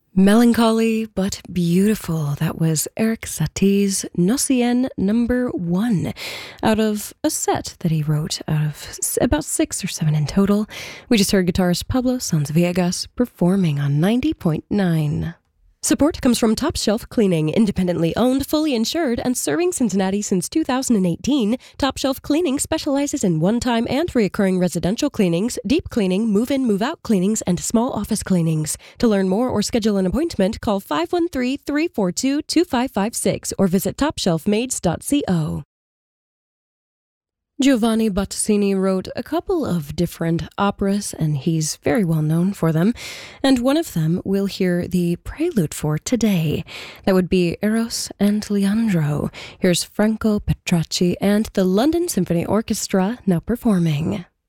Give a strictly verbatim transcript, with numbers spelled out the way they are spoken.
Melancholy but beautiful. That was Eric Satie's Nocien number one, out of a set that he wrote out of about six or seven in total. We just heard guitarist Pablo Sanz-Villegas performing on ninety point nine. Support comes from Top Shelf Cleaning, independently owned, fully insured, and serving Cincinnati since two thousand eighteen. Top Shelf Cleaning specializes in one-time and reoccurring residential cleanings, deep cleaning, move-in, move-out cleanings, and small office cleanings. To learn more or schedule an appointment, call five one three, three four two, two five five six or visit top shelf maids dot co. Giovanni Bottesini wrote a couple of different operas, and he's very well known for them, and one of them we'll hear the prelude for today. That would be Eros and Leandro. Here's Franco Petracci and the London Symphony Orchestra now performing.